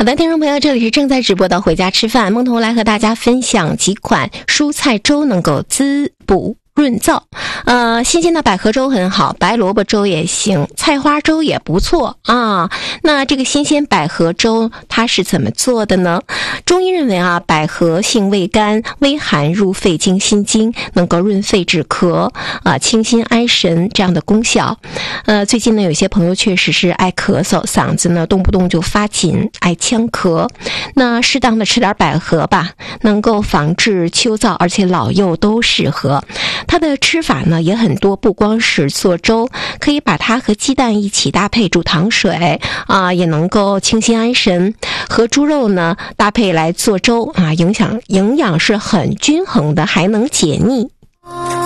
好的，听众朋友，这里是正在直播的回家吃饭，梦彤来和大家分享几款蔬菜粥能够滋补润燥。新鲜的百合粥很好，白萝卜粥也行，菜花粥也不错啊。那这个新鲜百合粥它是怎么做的呢？中医认为啊，百合性味甘，微寒入肺经心经，能够润肺止咳啊，清心安神这样的功效。最近呢，有些朋友确实是爱咳嗽，嗓子呢动不动就发紧，爱呛咳。那适当的吃点百合吧，能够防治秋燥，而且老幼都适合。它的吃法呢也很多，不光是做粥，可以把它和鸡蛋一起搭配煮糖水啊，也能够清心安神。和猪肉呢搭配来做粥啊，营养是很均衡的，还能解腻。